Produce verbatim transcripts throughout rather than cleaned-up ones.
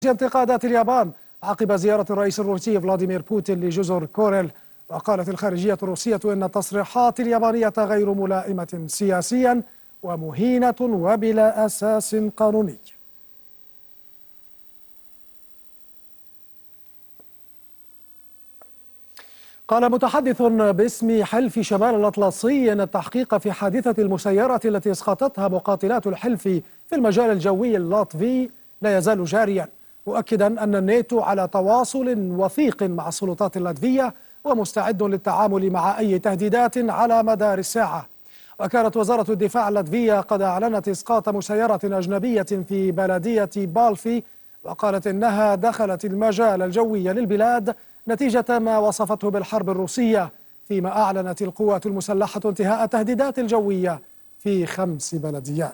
انتقادات اليابان عقب زيارة الرئيس الروسي فلاديمير بوتين لجزر كوريل. وقالت الخارجية الروسية إن التصريحات اليابانية غير ملائمة سياسيا ومهينة وبلا أساس قانوني. قال متحدث باسم حلف شمال الأطلسي أن التحقيق في حادثة المسيرة التي اسقطتها مقاتلات الحلف في المجال الجوي اللاتفي لا يزال جاريا، مؤكدا أن الناتو على تواصل وثيق مع السلطات اللاتفية ومستعد للتعامل مع أي تهديدات على مدار الساعة. وكانت وزارة الدفاع اللاتفية قد أعلنت إسقاط مسيرة أجنبية في بلدية بالفي، وقالت إنها دخلت المجال الجوي للبلاد نتيجة ما وصفته بالحرب الروسية، فيما أعلنت القوات المسلحة انتهاء التهديدات الجوية في خمس بلديات.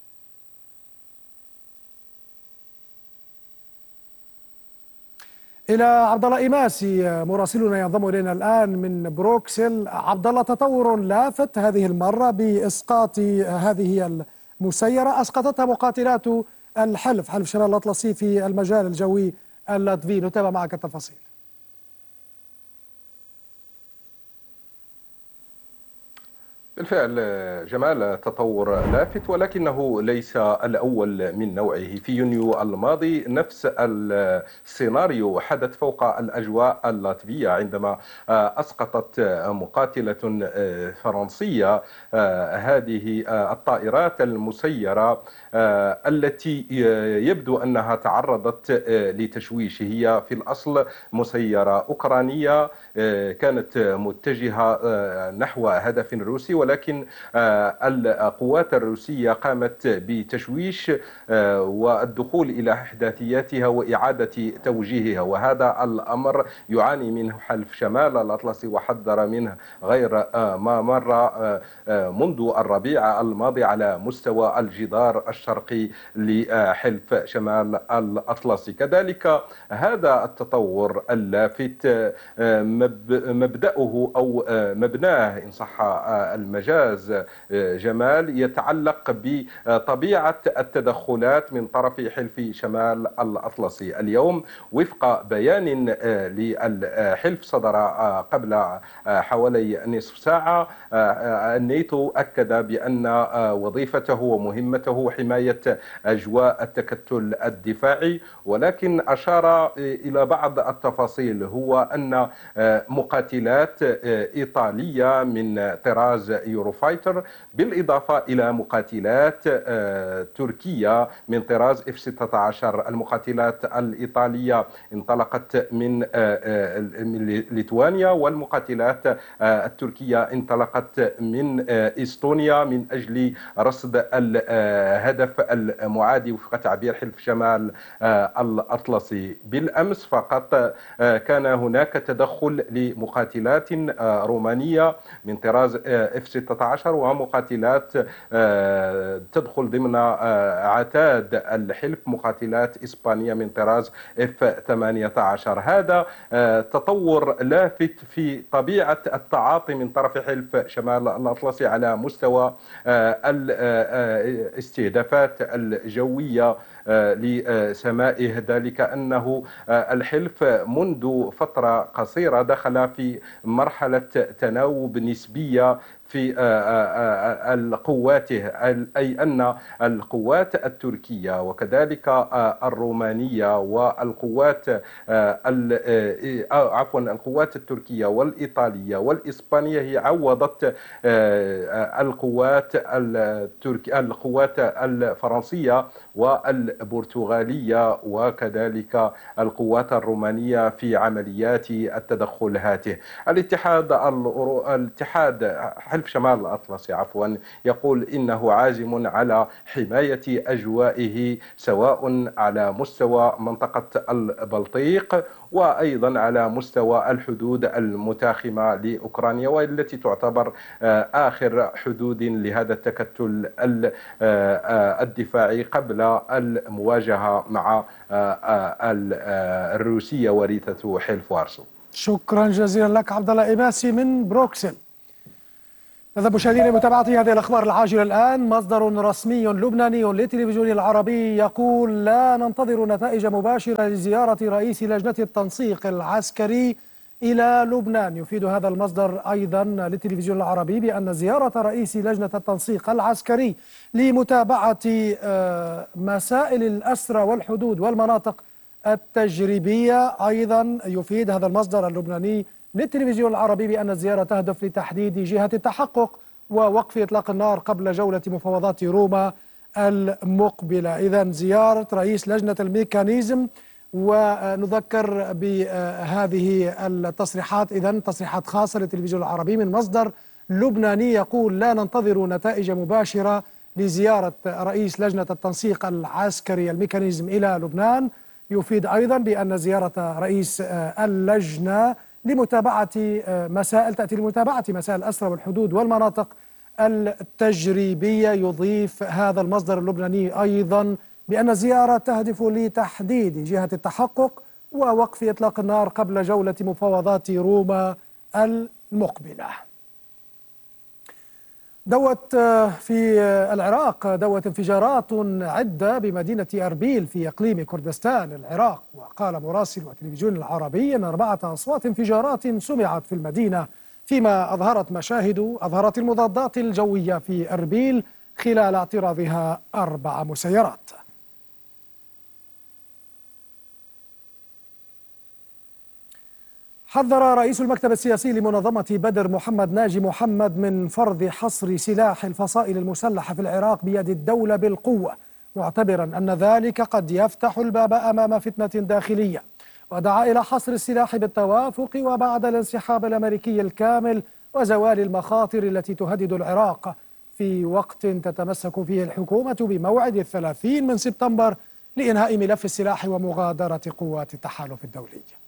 إلى عبد الله إيماسي مراسلنا ينضم إلينا الآن من بروكسل. عبد الله، تطور لافت هذه المرة بإسقاط هذه المسيرة أسقطتها مقاتلات الحلف حلف شمال الأطلسي في المجال الجوي اللاتفي، نتابع معك التفاصيل. بالفعل جمال، تطور لافت ولكنه ليس الأول من نوعه. في يونيو الماضي نفس السيناريو حدث فوق الأجواء اللاتفية عندما أسقطت مقاتلة فرنسية هذه الطائرات المسيرة التي يبدو أنها تعرضت لتشويش. هي في الأصل مسيرة أوكرانية كانت متجهة نحو هدف روسي، ولكن القوات الروسية قامت بتشويش والدخول إلى إحداثياتها وإعادة توجيهها، وهذا الأمر يعاني منه حلف شمال الأطلسي وحذر منه غير ما مر منذ الربيع الماضي على مستوى الجدار الشرقي لحلف شمال الأطلسي. كذلك هذا التطور اللافت مبدأه أو مبناه إن صح المجاز جمال يتعلق بطبيعة التدخلات من طرف حلف شمال الأطلسي. اليوم وفق بيان للحلف صدر قبل حوالي نصف ساعة، الناتو أكد بأن وظيفته ومهمته حماية أجواء التكتل الدفاعي، ولكن أشار إلى بعض التفاصيل، هو أن مقاتلات إيطالية من طراز يوروفايتر بالإضافة إلى مقاتلات تركية من طراز إف ستة عشر. المقاتلات الإيطالية انطلقت من ليتوانيا، والمقاتلات التركية انطلقت من إستونيا من أجل رصد الهدف المعادي وفق تعبير حلف شمال الأطلسي. بالأمس فقط كان هناك تدخل لمقاتلات رومانية من طراز إف ستة عشر ومقاتلات تدخل ضمن عتاد الحلف مقاتلات إسبانية من طراز إف ثمانية عشر. هذا تطور لافت في طبيعة التعاطي من طرف حلف شمال الأطلسي على مستوى الاستهدافات الجوية لسمائه، ذلك أنه الحلف منذ فترة قصيرة دخل في مرحلة تناوب نسبية في قواته، أي أن القوات التركية وكذلك الرومانية والقوات عفوا القوات التركية والإيطالية والإسبانية هي عوضت القوات التركية القوات الفرنسية والبرتغالية وكذلك القوات الرومانية في عمليات التدخل هاته. الاتحاد الاتحاد حلف شمال الأطلسي عفوا يقول إنه عازم على حماية أجوائه سواء على مستوى منطقة البلطيق وأيضا على مستوى الحدود المتاخمة لأوكرانيا، والتي تعتبر آخر حدود لهذا التكتل الدفاعي قبل المواجهة مع الروسية وريثة حلف وارسو. شكرا جزيلا لك عبد الله إيماسي من بروكسل. إذا مشاهدينا لمتابعة هذه الأخبار العاجلة الآن، مصدر رسمي لبناني للتلفزيون العربي يقول لا ننتظر نتائج مباشرة لزيارة رئيس لجنة التنسيق العسكري إلى لبنان. يفيد هذا المصدر أيضا للتلفزيون العربي بأن زيارة رئيس لجنة التنسيق العسكري لمتابعة مسائل الأسرى والحدود والمناطق التجريبية، أيضا يفيد هذا المصدر اللبناني للتلفزيون العربي بأن الزيارة تهدف لتحديد جهة التحقق ووقف إطلاق النار قبل جولة مفاوضات روما المقبلة. إذن زيارة رئيس لجنة الميكانيزم، ونذكر بهذه التصريحات، إذن تصريحات خاصة للتلفزيون العربي من مصدر لبناني يقول لا ننتظر نتائج مباشرة لزيارة رئيس لجنة التنسيق العسكري الميكانيزم إلى لبنان. يفيد أيضا بأن زيارة رئيس اللجنة لمتابعة مسائل تأتي لمتابعة مسائل الأسرى والحدود والمناطق التجريبية. يضيف هذا المصدر اللبناني أيضا بأن الزيارة تهدف لتحديد جهة التحقق ووقف إطلاق النار قبل جولة مفاوضات روما المقبلة. دوت في العراق دوت انفجارات عدة بمدينة أربيل في إقليم كردستان العراق، وقال مراسل التلفزيون العربي أن أربعة أصوات انفجارات سمعت في المدينة، فيما أظهرت مشاهد أظهرت المضادات الجوية في أربيل خلال اعتراضها أربع مسيرات. حذر رئيس المكتب السياسي لمنظمة بدر محمد ناجي محمد من فرض حصر سلاح الفصائل المسلحة في العراق بيد الدولة بالقوة، معتبرا أن ذلك قد يفتح الباب أمام فتنة داخلية، ودعا إلى حصر السلاح بالتوافق وبعد الانسحاب الأمريكي الكامل وزوال المخاطر التي تهدد العراق، في وقت تتمسك فيه الحكومة بموعد الثلاثين من سبتمبر لإنهاء ملف السلاح ومغادرة قوات التحالف الدولي.